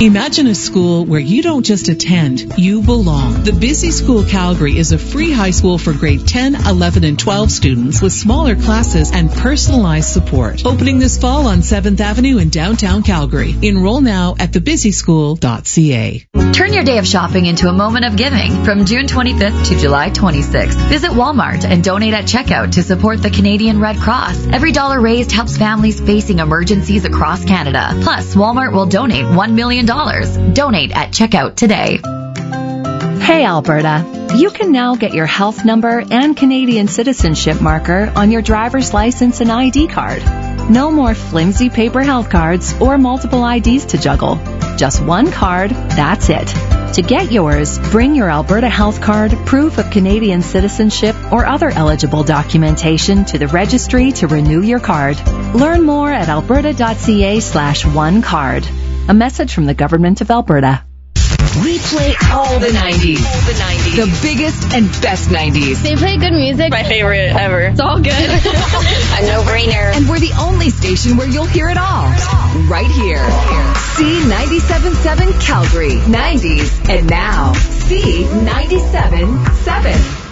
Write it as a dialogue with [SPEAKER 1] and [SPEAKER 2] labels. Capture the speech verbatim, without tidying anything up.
[SPEAKER 1] Imagine a school where you don't just attend, you belong. The Busy School Calgary is a free high school for grade ten, eleven, and twelve students with smaller classes and personalized support. Opening this fall on seventh Avenue in downtown Calgary. Enroll now at the busy school dot c a.
[SPEAKER 2] Turn your day of shopping into a moment of giving from June twenty-fifth to July twenty-sixth. Visit Walmart and donate at checkout to support the Canadian Red Cross. Every dollar raised helps families facing emergencies across Canada. Plus, Walmart will donate one million dollars. Donate at checkout today.
[SPEAKER 3] Hey, Alberta. You can now get your health number and Canadian citizenship marker on your driver's license and I D card. No more flimsy paper health cards or multiple I Ds to juggle. Just one card, that's it. To get yours, bring your Alberta Health Card, proof of Canadian citizenship, or other eligible documentation to the registry to renew your card. Learn more at alberta.ca slash one card. A message from the Government of Alberta.
[SPEAKER 4] We play all the nineties. All the nineties. The biggest and best nineties.
[SPEAKER 5] They play good music.
[SPEAKER 6] My favorite ever.
[SPEAKER 5] It's all good.
[SPEAKER 4] A no-brainer. And we're the only station where you'll hear it all. Right here. C ninety-seven point seven Calgary. nineties. And now, C ninety-seven point seven.